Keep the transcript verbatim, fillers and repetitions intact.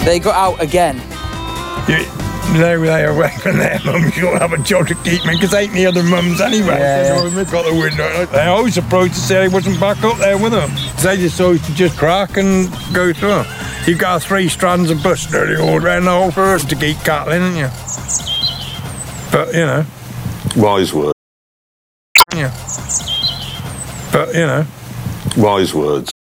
They got out again. You, no, they are away from their mums. You'll have a job to keep me, because ain't the other mums anyway. Yeah, yeah. Got the window. They're always surprised to say I wasn't back up there with them. They just always to just crack and go through. You've got three strands of bush nearly all around the whole forest to keep cattle in, haven't you? But, you know. Wise words. Yeah. But, you know. Wise words.